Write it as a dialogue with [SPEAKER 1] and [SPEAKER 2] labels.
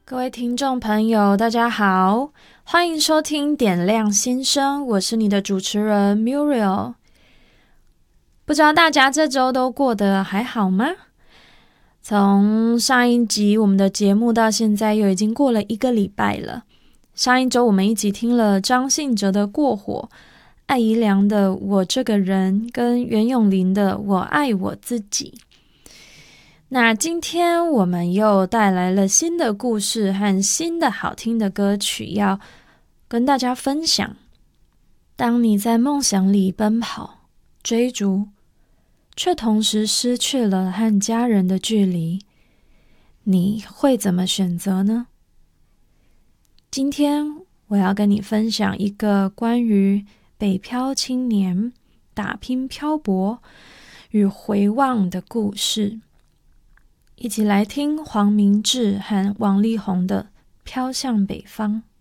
[SPEAKER 1] 各位听众朋友，大家好，欢迎收听点亮心声，我是你的主持人 Muriel。不知道大家这周都过得还好吗？从上一集我们的节目到现在又已经过了1个礼拜了。上一周我们一起听了张信哲的《过火》，艾怡良的《我这个人》跟袁咏琳的《我爱我自己》。那今天我们又带来了新的故事和新的好听的歌曲要跟大家分享。当你在梦想里奔跑追逐，却同时失去了和家人的距离，你会怎么选择呢？今天我要跟你分享一个关于北漂青年打拼漂泊与回望的故事。一起来听黄明志和王力宏的《飘向北方》。